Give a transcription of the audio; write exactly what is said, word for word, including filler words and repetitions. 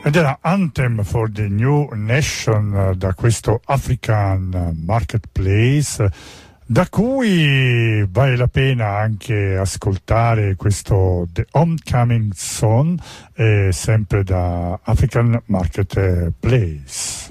ed era Anthem for the New Nation da questo African Marketplace, da cui vale la pena anche ascoltare questo The Homecoming Song, eh, sempre da African Marketplace.